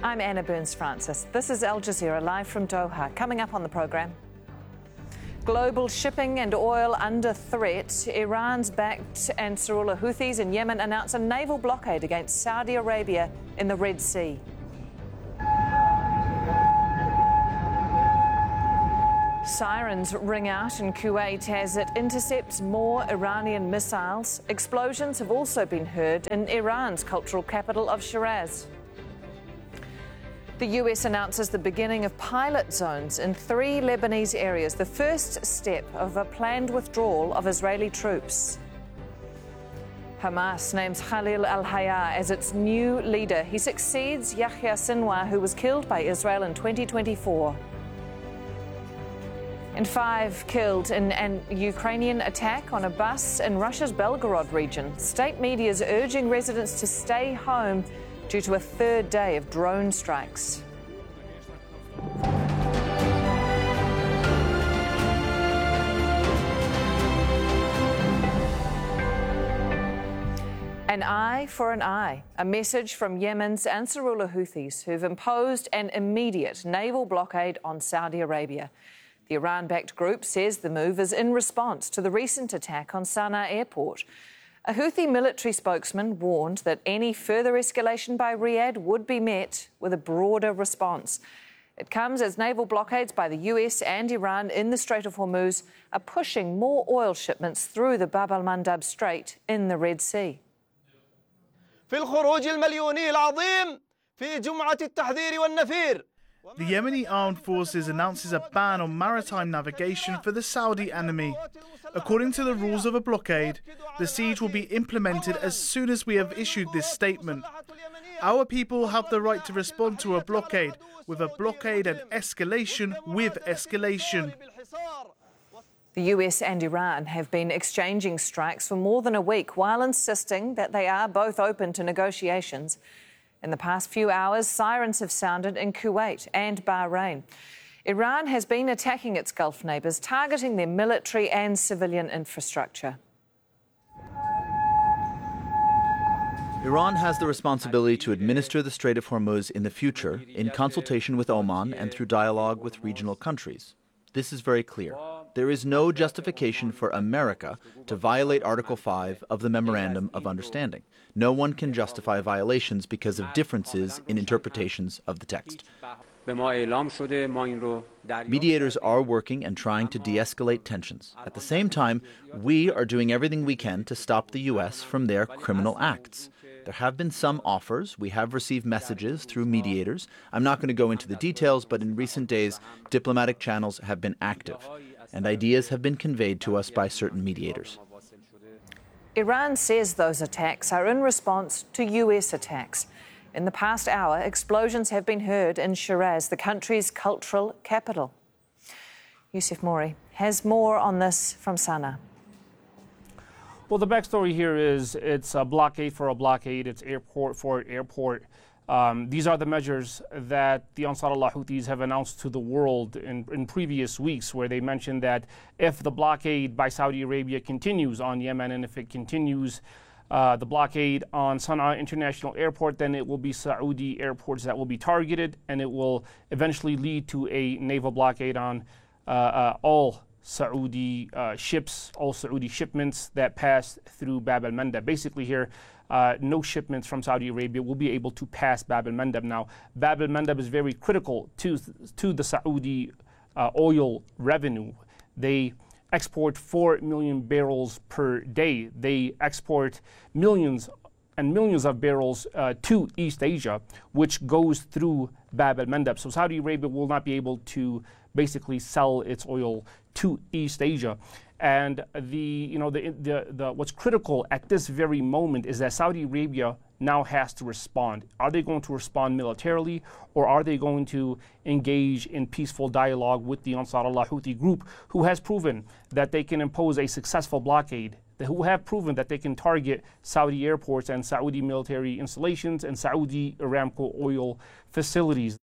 I'm Anna Burns-Francis. This is Al Jazeera live from Doha. Coming up on the programme, global shipping and oil under threat. Iran's backed Ansarullah Houthis in Yemen announce a naval blockade against Saudi Arabia in the Red Sea. Sirens ring out in Kuwait as it intercepts more Iranian missiles. Explosions have also been heard in Iran's cultural capital of Shiraz. The US announces the beginning of pilot zones in 3 Lebanese areas, the first step of a planned withdrawal of Israeli troops. Hamas names Khalil al-Hayya as its new leader. He succeeds Yahya Sinwar, who was killed by Israel in 2024. And 5 killed in an Ukrainian attack on a bus in Russia's Belgorod region. State media is urging residents to stay home due to a 3rd day of drone strikes. An eye for an eye, a message from Yemen's Ansarullah Houthis, who've imposed an immediate naval blockade on Saudi Arabia. The Iran-backed group says the move is in response to the recent attack on Sana'a airport. A Houthi military spokesman warned that any further escalation by Riyadh would be met with a broader response. It comes as naval blockades by the US and Iran in the Strait of Hormuz are pushing more oil shipments through the Bab al-Mandab Strait in the Red Sea. في الخروج المليوني العظيم في جمعة التحذير والنفير. The Yemeni Armed Forces announces a ban on maritime navigation for the Saudi enemy. According to the rules of a blockade, the siege will be implemented as soon as we have issued this statement. Our people have the right to respond to a blockade with a blockade and escalation with escalation. The US and Iran have been exchanging strikes for more than a week while insisting that they are both open to negotiations. In the past few hours, sirens have sounded in Kuwait and Bahrain. Iran has been attacking its Gulf neighbours, targeting their military and civilian infrastructure. Iran has the responsibility to administer the Strait of Hormuz in the future in consultation with Oman and through dialogue with regional countries. This is very clear. There is no justification for America to violate Article 5 of the Memorandum of Understanding. No one can justify violations because of differences in interpretations of the text. Mediators are working and trying to de-escalate tensions. At the same time, we are doing everything we can to stop the U.S. from their criminal acts. There have been some offers. We have received messages through mediators. I'm not going to go into the details, but in recent days, diplomatic channels have been active, and ideas have been conveyed to us by certain mediators. Iran says those attacks are in response to US attacks. In the past hour, explosions have been heard in Shiraz, the country's cultural capital. Yusuf Mori has more on this from Sana'a. Well, the backstory here is it's a blockade for a blockade. It's airport for airport. These are the measures that the Ansarullah Houthis have announced to the world in previous weeks, where they mentioned that if the blockade by Saudi Arabia continues on Yemen, and if it continues the blockade on Sana'a International Airport, then it will be Saudi airports that will be targeted, and it will eventually lead to a naval blockade on all Saudi ships, all Saudi shipments that pass through Bab al-Mandab. Basically here, no shipments from Saudi Arabia will be able to pass Bab al-Mandab. Now, Bab al-Mandab is very critical to the Saudi oil revenue. They export 4 million barrels per day. They export millions and millions of barrels to East Asia, which goes through Bab al-Mandab. So Saudi Arabia will not be able to basically sell its oil to East Asia. And what's critical at this very moment is that Saudi Arabia now has to respond. Are they going to respond militarily, or are they going to engage in peaceful dialogue with the Ansarullah Houthi group, who has proven that they can impose a successful blockade, who have proven that they can target Saudi airports and Saudi military installations and Saudi Aramco oil facilities?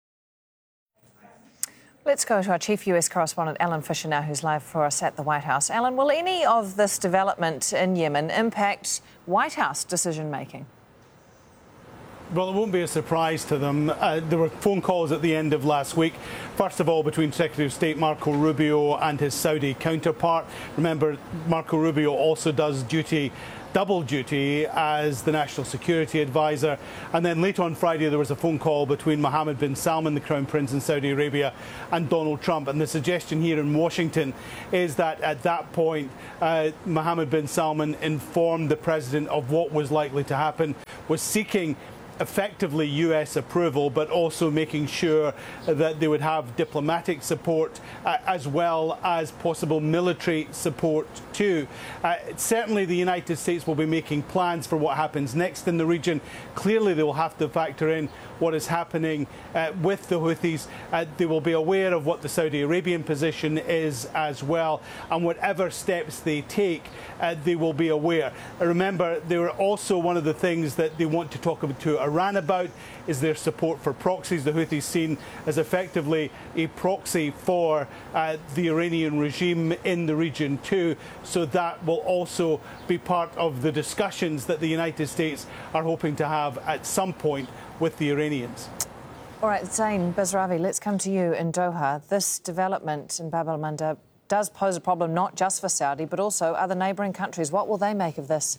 Let's go to our chief US correspondent, Alan Fisher, now, who's live for us at the White House. Alan, will any of this development in Yemen impact White House decision-making? Well, it won't be a surprise to them. There were phone calls at the end of last week, first of all between Secretary of State Marco Rubio and his Saudi counterpart. Remember, Marco Rubio also does double duty as the National Security Advisor. And then later on Friday, there was a phone call between Mohammed bin Salman, the Crown Prince in Saudi Arabia, and Donald Trump. And the suggestion here in Washington is that at that point, Mohammed bin Salman informed the president of what was likely to happen, was seeking effectively US approval, but also making sure that they would have diplomatic support as well as possible military support too. Certainly the United States will be making plans for what happens next in the region. Clearly they will have to factor in what is happening with the Houthis. They will be aware of what the Saudi Arabian position is as well, and whatever steps they take, they will be aware. Remember, they were also one of the things that they want to talk to Iran about is their support for proxies. The Houthis seen as effectively a proxy for the Iranian regime in the region too. So that will also be part of the discussions that the United States are hoping to have at some point with the Iranians. All right, Zain Bazravi, let's come to you in Doha. This development in Bab al-Mandab does pose a problem not just for Saudi, but also other neighbouring countries. What will they make of this?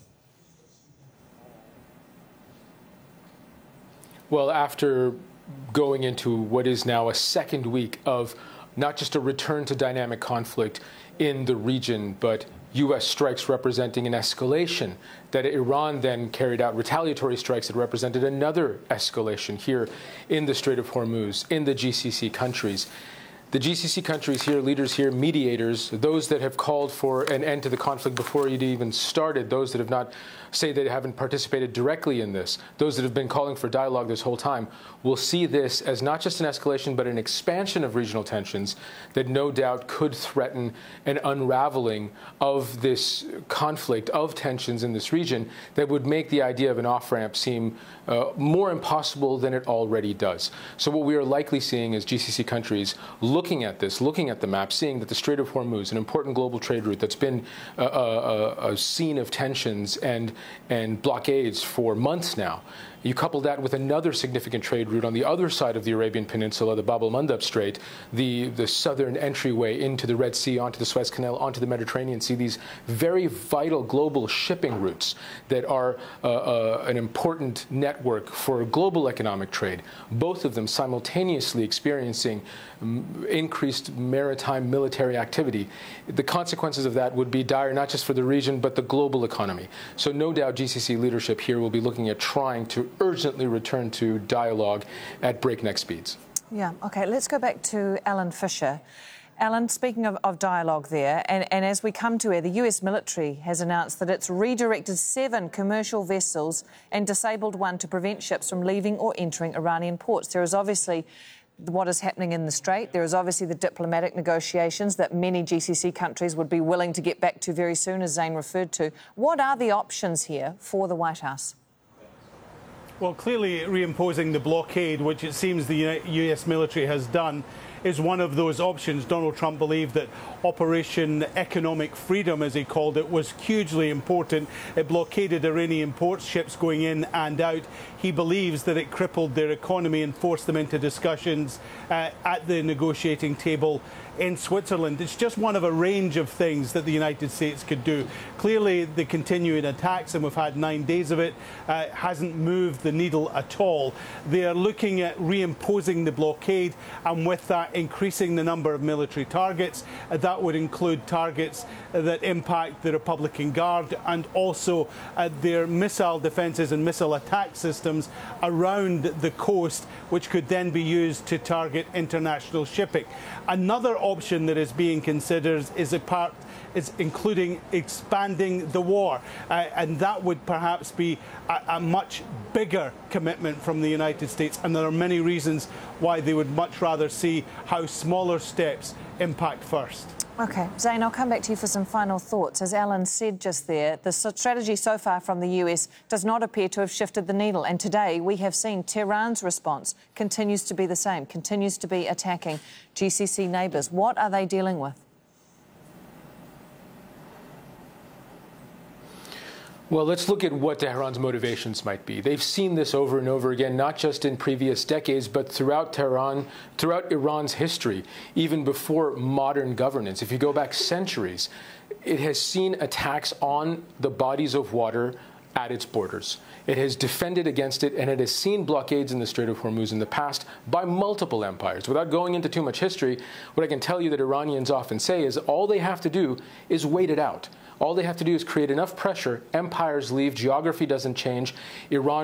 Well, after going into what is now a second week of not just a return to dynamic conflict in the region, but U.S. strikes representing an escalation, that Iran then carried out retaliatory strikes that represented another escalation here in the Strait of Hormuz, in the GCC countries. The GCC countries here, leaders here, mediators, those that have called for an end to the conflict before it even started, those that have not say they haven't participated directly in this, those that have been calling for dialogue this whole time, will see this as not just an escalation but an expansion of regional tensions that no doubt could threaten an unraveling of this conflict, of tensions in this region, that would make the idea of an off-ramp seem more impossible than it already does. So what we are likely seeing is GCC countries looking at this, looking at the map, seeing that the Strait of Hormuz, an important global trade route that's been a scene of tensions and blockades for months now. You couple that with another significant trade route on the other side of the Arabian Peninsula, the Bab al-Mandab Strait, the southern entryway into the Red Sea, onto the Suez Canal, onto the Mediterranean Sea, these very vital global shipping routes that are an important network for global economic trade, both of them simultaneously experiencing increased maritime military activity. The consequences of that would be dire not just for the region, but the global economy. So no doubt GCC leadership here will be looking at trying to urgently return to dialogue at breakneck speeds. Yeah, OK, let's go back to Alan Fisher. Alan, speaking of dialogue there, and as we come to it, the US military has announced that it's redirected 7 commercial vessels and disabled 1 to prevent ships from leaving or entering Iranian ports. There is obviously what is happening in the Strait. There is obviously the diplomatic negotiations that many GCC countries would be willing to get back to very soon, as Zain referred to. What are the options here for the White House? Well, clearly reimposing the blockade, which it seems the US military has done, is one of those options. Donald Trump believed that Operation Economic Freedom, as he called it, was hugely important. It blockaded Iranian ports, ships going in and out. He believes that it crippled their economy and forced them into discussions at the negotiating table in Switzerland. It's just one of a range of things that the United States could do. Clearly, the continuing attacks, and we've had 9 days of it, hasn't moved the needle at all. They are looking at reimposing the blockade, and with that, increasing the number of military targets. That would include targets that impact the Republican Guard and also their missile defences and missile attack systems around the coast, which could then be used to target international shipping. Another option that is being considered is including expanding the war, and that would perhaps be a much bigger commitment from the United States, and there are many reasons why they would much rather see how smaller steps impact first. OK, Zain, I'll come back to you for some final thoughts. As Alan said just there, the strategy so far from the US does not appear to have shifted the needle, and today we have seen Tehran's response continues to be the same, continues to be attacking GCC neighbours. What are they dealing with? Well, let's look at what Tehran's motivations might be. They've seen this over and over again, not just in previous decades, but throughout Iran's history, even before modern governance. If you go back centuries, it has seen attacks on the bodies of water at its borders. It has defended against it, and it has seen blockades in the Strait of Hormuz in the past by multiple empires. Without going into too much history, what I can tell you that Iranians often say is all they have to do is wait it out. All they have to do is create enough pressure, empires leave, geography doesn't change, Iran